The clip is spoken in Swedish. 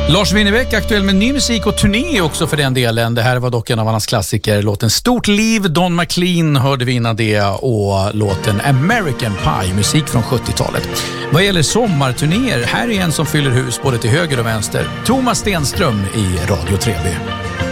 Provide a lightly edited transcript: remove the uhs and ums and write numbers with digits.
Lars Winnerbäck, aktuell med ny musik och turné också för den delen. Det här var dock en av hans klassiker. Låten Stort liv, Don McLean hörde vi innan det, och låten American Pie, musik från 70-talet. Vad gäller sommarturnéer, här är en som fyller hus både till höger och vänster. Thomas Stenström i Radio 3B.